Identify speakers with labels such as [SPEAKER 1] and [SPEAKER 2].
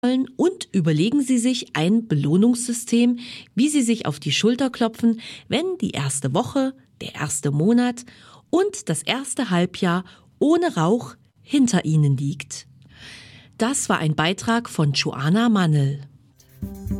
[SPEAKER 1] und überlegen Sie sich ein Belohnungssystem, wie Sie sich auf die Schulter klopfen, wenn die erste Woche, der erste Monat und das erste Halbjahr ohne Rauch hinter Ihnen liegt. Das war ein Beitrag von Joanna Mannel.